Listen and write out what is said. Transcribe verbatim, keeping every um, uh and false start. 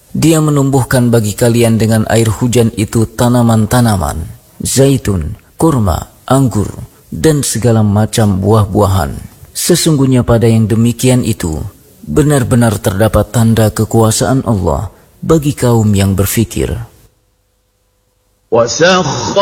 Dia menumbuhkan bagi kalian dengan air hujan itu tanaman-tanaman, zaitun, kurma, anggur, dan segala macam buah-buahan. Sesungguhnya pada yang demikian itu, benar-benar terdapat tanda kekuasaan Allah bagi kaum yang berfikir.